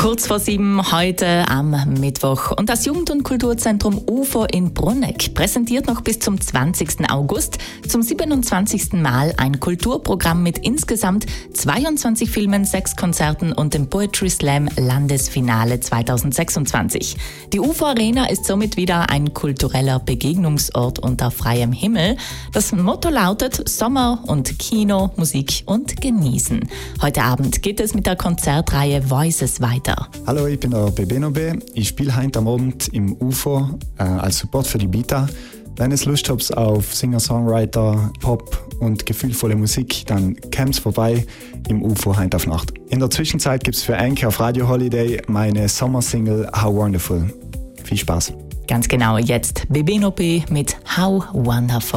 Kurz vor 7 heute am Mittwoch. Und das Jugend- und Kulturzentrum UFO in Bruneck präsentiert noch bis zum 20. August zum 27. Mal ein Kulturprogramm mit insgesamt 22 Filmen, 6 Konzerten und dem Poetry Slam Landesfinale 2026. Die UFO Arena ist somit wieder ein kultureller Begegnungsort unter freiem Himmel. Das Motto lautet Sommer und Kino, Musik und Genießen. Heute Abend geht es mit der Konzertreihe Voices weiter. Hallo, ich bin der Bebenobe. Ich spiele heute am Abend im UFO als Support für die Bita. Wenn ihr Lust habt auf Singer-Songwriter, Pop und gefühlvolle Musik, dann kommt's vorbei im UFO heute auf Nacht. In der Zwischenzeit gibt es für Enke auf Radio Holiday meine Sommersingle How Wonderful. Viel Spaß. Ganz genau, jetzt Bebenobe mit How Wonderful.